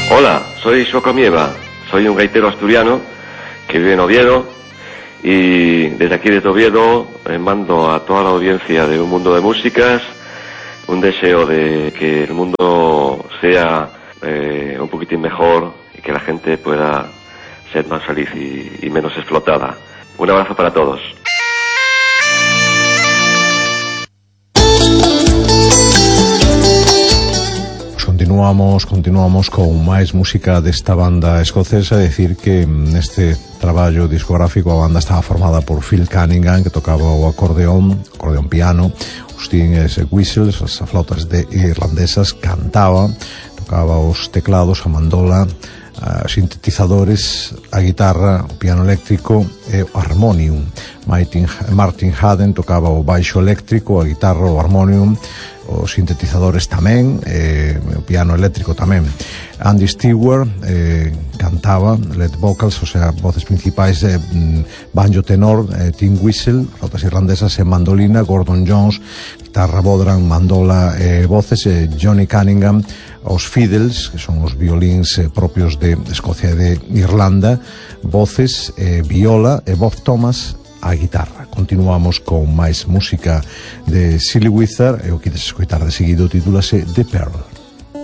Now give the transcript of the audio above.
Hola, soy Xoco Mieva, soy un gaitero asturiano que vive en Oviedo y desde aquí desde Oviedo mando a toda la audiencia de Un Mundo de Músicas un deseo de que el mundo sea un poquitín mejor y que la gente pueda ser más feliz y menos explotada. Un abrazo para todos. Continuamos con máis música desta banda escocesa. Decir que neste traballo discográfico a banda estaba formada por Phil Cunningham, que tocaba o acordeón piano, Austin Whistles, as flautas irlandesas, cantaba, tocaba os teclados, a mandola, sintetizadores, a guitarra, o piano eléctrico e o harmonium. Martin Haden tocaba o baixo eléctrico, a guitarra, o harmonium, os sintetizadores tamén, o piano eléctrico tamén. Andy Stewart cantaba lead vocals, o sea, voces principais, banjo tenor, tin whistle, flautas irlandesas e mandolina, Gordon Jones, guitarra bodhrán, mandola e voces, Johnny Cunningham, os fiddles, que son os violíns propios de Escocia e de Irlanda, voces, viola, e Bob Thomas a guitarra. Continuamos con máis música de Silly Wizard e o que queres escoitar de seguido titúlase The Pearl.